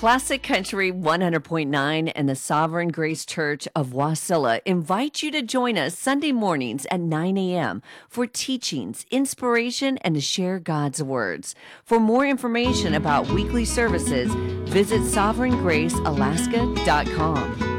Classic Country 100.9 and the Sovereign Grace Church of Wasilla invite you to join us Sunday mornings at 9 a.m. for teachings, inspiration, and to share God's words. For more information about weekly services, visit sovereigngracealaska.com.